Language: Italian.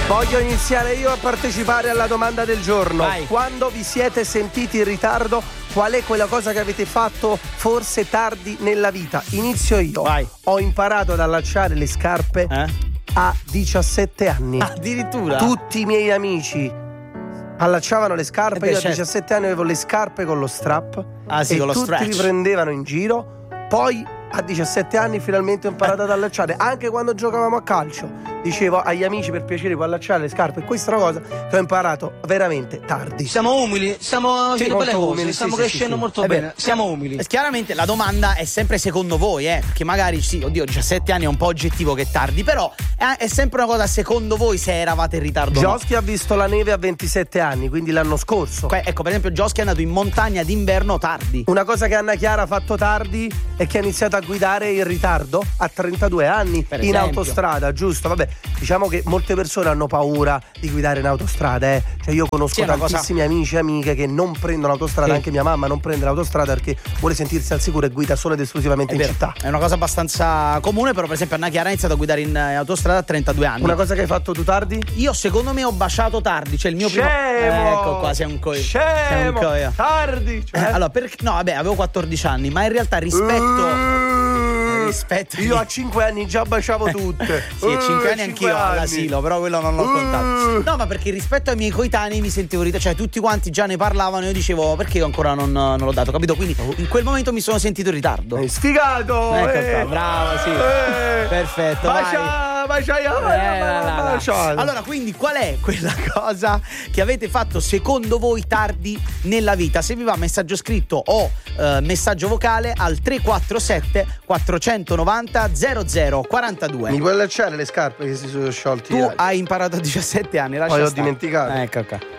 Voglio iniziare io a partecipare alla domanda del giorno. Vai. Quando vi siete sentiti in ritardo, qual è quella cosa che avete fatto forse tardi nella vita? Inizio io. Vai. Ho imparato ad allacciare le scarpe a 17 anni. Addirittura? Tutti i miei amici allacciavano le scarpe, io a certo. 17 anni avevo le scarpe con lo strap. Ah, sì, e con lo tutti stretch. mi prendevano in giro. Poi a 17 anni finalmente ho imparato ad allacciare. Anche quando giocavamo a calcio dicevo agli amici: per piacere, puoi allacciare le scarpe. E questa è una cosa che ho imparato veramente tardi. Siamo umili, stiamo Sì, facendo molto belle cose, umili, stiamo sì, crescendo sì. molto bene. Siamo umili. Chiaramente la domanda è sempre secondo voi, perché magari sì, oddio, 17 anni è un po' oggettivo che è tardi, però è sempre una cosa secondo voi se eravate in ritardo. Joschi ha visto la neve a 27 anni, quindi l'anno scorso. Ecco, per esempio, Joschi è andato in montagna d'inverno tardi. Una cosa che Anna Chiara ha fatto tardi è che ha iniziato a guidare in ritardo a 32 anni Per in esempio. autostrada, giusto? Vabbè, diciamo che molte persone hanno paura di guidare in autostrada, Cioè io conosco Sì, è una tantissimi amici e amiche che non prendono l'autostrada, Sì. anche mia mamma non prende l'autostrada perché vuole sentirsi al sicuro e guida solo ed esclusivamente in Vero, città. è una cosa abbastanza comune, però per esempio Anna Chiara ha iniziato a guidare in autostrada a 32 anni. Una cosa che hai fatto tu tardi? Io secondo me ho baciato tardi, cioè il mio primo. Scemo! Ecco qua, sei un coio. Scemo! Tardi! Allora, no, vabbè, avevo 14 anni, ma in realtà rispetto. Io a 5 anni già baciavo tutte. Sì, 5 anni anch'io all'asilo, però quello non l'ho contato. No, ma perché rispetto ai miei coetanei mi sentivo cioè tutti quanti già ne parlavano e io dicevo perché io ancora non l'ho dato, capito? Quindi in quel momento mi sono sentito in ritardo. Sfigato! Ecco qua, bravo, sì. Perfetto, Allora, quindi qual è quella cosa che avete fatto secondo voi tardi nella vita? Se vi va messaggio scritto o messaggio vocale al 347 490 0042. Mi puoi allacciare le scarpe che si sono sciolti? Tu hai imparato a 17 anni, lascia Poi ho stare. dimenticato. Ecco qua.